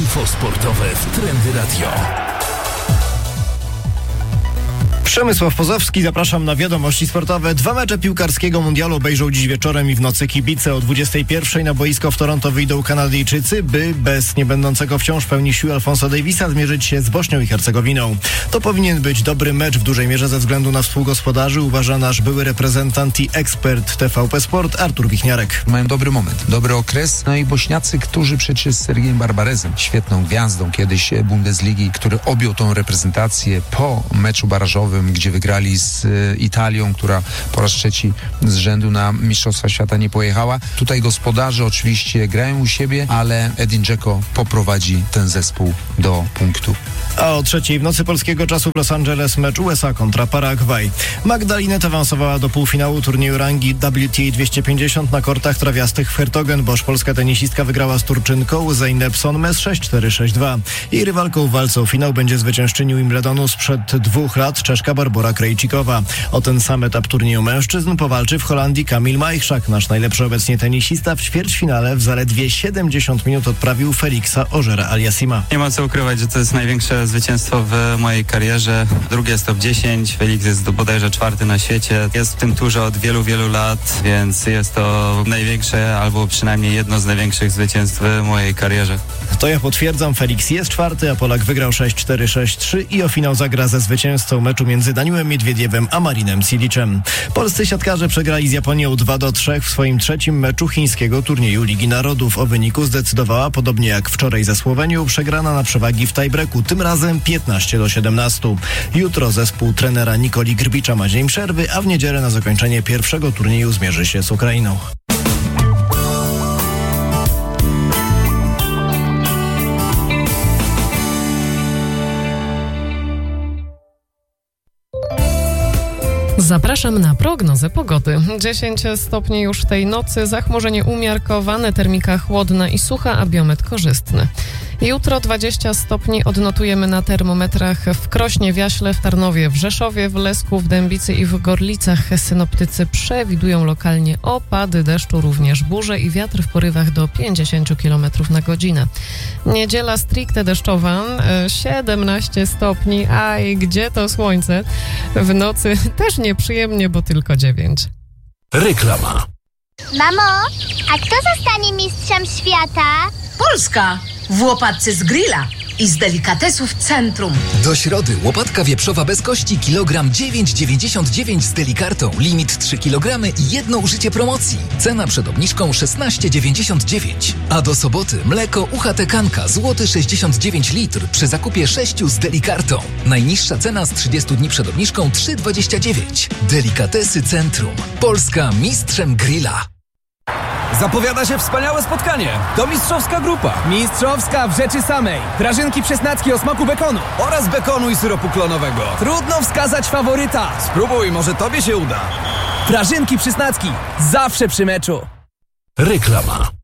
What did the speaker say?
Info sportowe w Trendy Radio. Przemysław Pozowski, zapraszam na wiadomości sportowe. 2 mecze piłkarskiego mundialu obejrzą dziś wieczorem i w nocy kibice. O 21:00 na boisko w Toronto wyjdą Kanadyjczycy, by bez niebędącego wciąż w pełni sił Alfonso Davisa zmierzyć się z Bośnią i Hercegowiną. To powinien być dobry mecz w dużej mierze ze względu na współgospodarzy, uważa nasz były reprezentant i ekspert TVP Sport Artur Wichniarek. Mają dobry moment, dobry okres. No i Bośniacy, którzy przecież z Sergiem Barbarezem, świetną gwiazdą kiedyś Bundesligi, który objął tą reprezentację po meczu barażowym, gdzie wygrali z Italią, która po raz trzeci z rzędu na Mistrzostwa Świata nie pojechała. Tutaj gospodarze oczywiście grają u siebie, ale Edin Dzeko poprowadzi ten zespół do punktu. A o 3:00 w nocy polskiego czasu w Los Angeles mecz USA kontra Paragwaj. Magda Linnet awansowała do półfinału turnieju rangi WTA 250 na kortach trawiastych w Hertogenbosch. Polska tenisistka wygrała z Turczynką Zeynep Sonmez 6-4, 6-2. Jej rywalką w walce o finał będzie zwyciężczyni Wimbledonu sprzed 2 lat Czeszka Barbora Krejcikowa. O ten sam etap turnieju mężczyzn powalczy w Holandii Kamil Majchrzak. Nasz najlepszy obecnie tenisista w ćwierćfinale w zaledwie 70 minut odprawił Feliksa Ojera-Aliassima. Nie ma co ukrywać, że to jest największe zwycięstwo w mojej karierze. Drugie jest top 10, Felix jest bodajże 4. na świecie. Jest w tym turze od wielu, wielu lat, więc jest to największe, albo przynajmniej jedno z największych zwycięstw w mojej karierze. To ja potwierdzam, Felix jest 4, a Polak wygrał 6-4, 6-3 i o finał zagra ze zwycięzcą meczu między Daniłem Miedwiediewem a Marinem Silicem. Polscy siatkarze przegrali z Japonią 2-3 w swoim 3. meczu chińskiego turnieju Ligi Narodów. O wyniku zdecydowała, podobnie jak wczoraj ze Słowenią, przegrana na przewagi w tiebreaku, tym razem 15-17. Jutro zespół trenera Nikoli Grbicza ma dzień przerwy, a w niedzielę na zakończenie pierwszego turnieju zmierzy się z Ukrainą. Zapraszam na prognozę pogody. 10 stopni już tej nocy, zachmurzenie umiarkowane, termika chłodna i sucha, a biometr korzystny. Jutro 20 stopni odnotujemy na termometrach w Krośnie, w Jaśle, w Tarnowie, w Rzeszowie, w Lesku, w Dębicy i w Gorlicach. Synoptycy przewidują lokalnie opady deszczu, również burze i wiatr w porywach do 50 km na godzinę. Niedziela stricte deszczowa, 17 stopni, a i gdzie to słońce? W nocy też nieprzyjemnie, bo tylko 9. Reklama. Mamo, a kto zostanie mistrzem świata? Polska! W łopatce z grilla i z delikatesów Centrum. Do środy łopatka wieprzowa bez kości kilogram 9,99 z delikartą. Limit 3 kg i jedno użycie promocji. Cena przed obniżką 16,99. A do soboty mleko UHT Kanka złoty 69 litr przy zakupie 6 z delikartą. Najniższa cena z 30 dni przed obniżką 3,29. Delikatesy Centrum. Polska mistrzem grilla. Zapowiada się wspaniałe spotkanie. To mistrzowska grupa. Mistrzowska w rzeczy samej. Prażynki przesnacki o smaku bekonu. Oraz bekonu i syropu klonowego. Trudno wskazać faworyta. Spróbuj, może tobie się uda. Prażynki przesnacki. Zawsze przy meczu. Reklama.